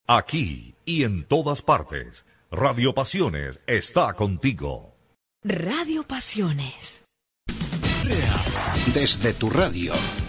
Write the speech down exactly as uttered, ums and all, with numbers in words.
Aquí y en todas partes, Radio Pasiones está contigo. Radio Pasiones. Desde tu radio.